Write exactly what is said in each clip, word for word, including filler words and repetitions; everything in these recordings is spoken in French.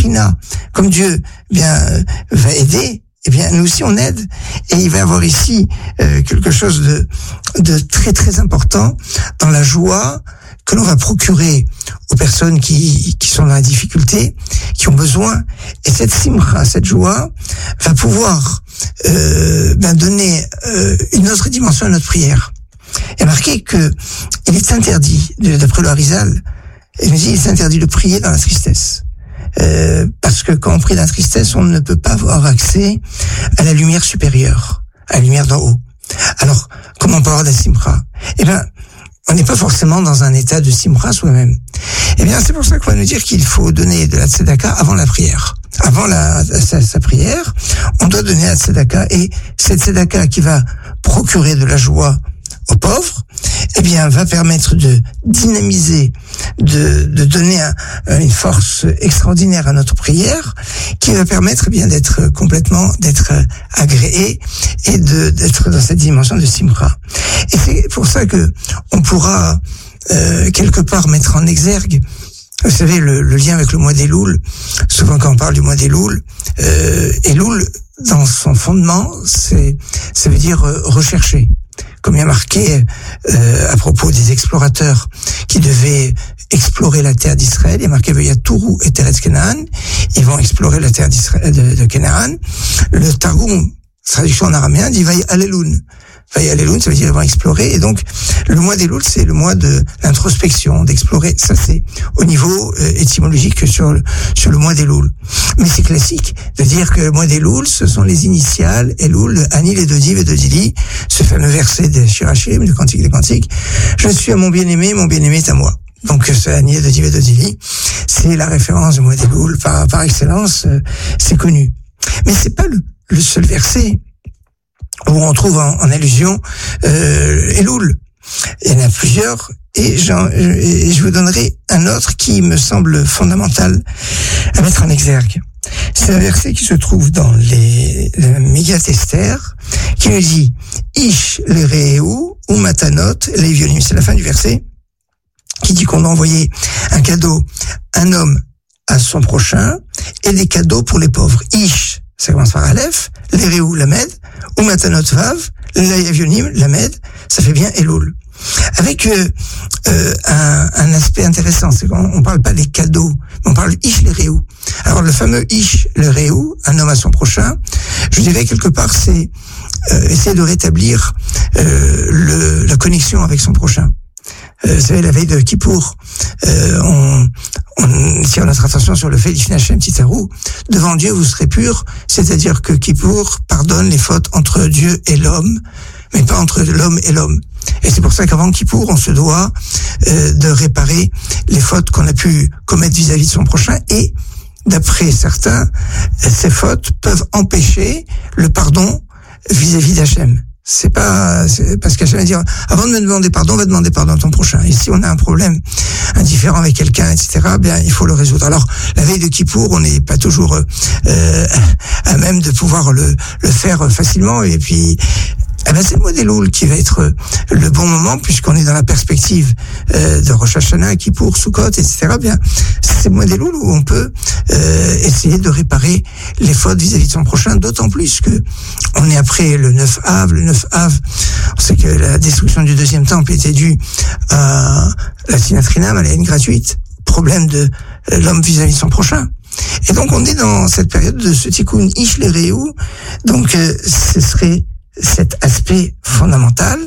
Shekhinah, comme Dieu eh bien euh, va aider, eh bien nous aussi on aide, et il va y avoir ici euh, quelque chose de de très très important dans la joie que l'on va procurer aux personnes qui qui sont dans la difficulté, qui ont besoin. Et cette simcha, cette joie, va pouvoir euh, ben donner euh, une autre dimension à notre prière. Il y a marqué que il est interdit, d'après le Harizal, il nous dit, il est interdit de prier dans la tristesse. Euh, parce que quand on prie dans la tristesse, on ne peut pas avoir accès à la lumière supérieure, à la lumière d'en haut. Alors, comment on peut avoir de la simcha? Eh bien, on n'est pas forcément dans un état de simcha soi-même. Eh bien, c'est pour ça qu'on va nous dire qu'il faut donner de la tzedaka avant la prière. Avant la, sa, sa prière, on doit donner la tzedaka, et cette tzedaka qui va procurer de la joie aux pauvres, eh bien, va permettre de dynamiser, de, de donner un, une force extraordinaire à notre prière, qui va permettre eh bien d'être complètement, d'être agréé et de d'être dans cette dimension de simcha. Et c'est pour ça que on pourra euh, quelque part mettre en exergue, vous savez, le, le lien avec le mois d'Elul. Souvent, quand on parle du mois d'Elul, euh, Elul, dans son fondement, c'est ça veut dire euh, rechercher. Comme il y a marqué euh, à propos des explorateurs qui devaient explorer la terre d'Israël, il y a marqué Veyatouru et Teretz Canaan, ils vont explorer la terre d'Israël, de, de Canaan. Le Targum, traduction en araméen, dit Vay Alelun. Vay Alelun, ça veut dire ils vont explorer. Et donc, le mois d'Elul, c'est le mois de l'introspection, d'explorer. Ça, c'est au niveau euh, étymologique sur le, sur le mois d'Elul. Mais c'est classique de dire que le mois d'Elul, ce sont les initiales, Elul, Anil et Dodiv et Dodili, ce fameux verset de Shirachim, du Cantique des Cantiques. Je suis à mon bien-aimé, mon bien-aimé est à moi. Donc, ce Anil, Dodiv et Dodili, c'est la référence du mois d'Elul par, par excellence, euh, c'est connu. Mais c'est pas le, le seul verset où on trouve en, en allusion euh, Elul. Il y en a plusieurs, et, et je vous donnerai un autre qui me semble fondamental à mettre en exergue. C'est un verset qui se trouve dans les, les Megillat Esther, qui nous dit Ish le Reu ou Matanot les Vionim. C'est la fin du verset, qui dit qu'on doit envoyer un cadeau, un homme à son prochain, et des cadeaux pour les pauvres. Ish, ça commence par Aleph, les Reu, Lamed, ou Matanot Vav, les Vionim, Lamed, ça fait bien Elul. Avec euh, euh, un, un aspect intéressant, c'est qu'on on parle pas des cadeaux, mais on parle Ish le Reu. Alors le fameux Ish le Reu, un homme à son prochain, je dirais quelque part c'est euh, essayer de rétablir euh, le, la connexion avec son prochain. Euh, vous savez, la veille de Kippour, euh, on, on tire notre attention sur le fait d'Ifnei Hashem Titaru, devant Dieu vous serez purs, c'est-à-dire que Kippour pardonne les fautes entre Dieu et l'homme, mais pas entre l'homme et l'homme. Et c'est pour ça qu'avant Kippour, on se doit euh, de réparer les fautes qu'on a pu commettre vis-à-vis de son prochain, et d'après certains, ces fautes peuvent empêcher le pardon vis-à-vis d'Hachem. C'est pas, c'est parce qu'Hachem va dire, avant de me demander pardon, va demander pardon à ton prochain. Et si on a un problème indifférent avec quelqu'un, et cetera, bien, il faut le résoudre. Alors, la veille de Kippour, on n'est pas toujours euh, à même de pouvoir le, le faire facilement. Et puis, eh ben, c'est le mois d'Elul qui va être le bon moment, puisqu'on est dans la perspective euh, de Rosh Hashanah, Kippour, Sukkot, et cetera. Bien, c'est le mois d'Elul où on peut euh, essayer de réparer les fautes vis-à-vis de son prochain, d'autant plus que on est après le neuf Av. Le neuf Av, on sait que la destruction du deuxième temple était due à la sinatrinam, à la haine gratuite, problème de l'homme vis-à-vis de son prochain. Et donc, on est dans cette période de ce tikkun Ish le Reu. Donc, euh, ce serait cet aspect fondamental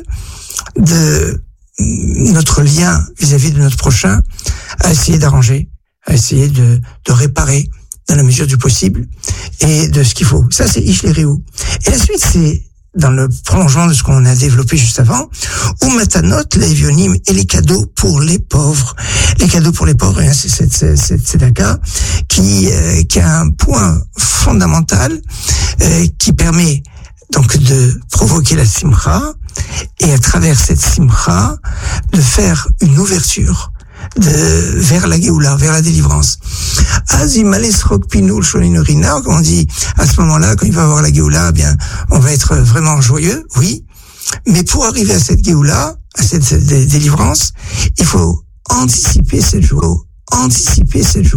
de notre lien vis-à-vis de notre prochain à essayer d'arranger, à essayer de, de réparer dans la mesure du possible et de ce qu'il faut. Ça, c'est Ish le Reu. Et la suite, c'est dans le prolongement de ce qu'on a développé juste avant, ou Matanot, les Vionim et les cadeaux pour les pauvres. Les cadeaux pour les pauvres, c'est cette, cette, cette tzedaka qui, euh, qui a un point fondamental euh, qui permet donc de provoquer la simcha, et à travers cette simcha, de faire une ouverture de, vers la Géoula, vers la délivrance. Azimales Pinul Sholinurina, comme on dit, à ce moment-là, quand il va avoir la Géoula, eh bien, on va être vraiment joyeux, oui. Mais pour arriver à cette Géoula, à cette, cette délivrance, il faut anticiper cette joie, anticiper cette joie.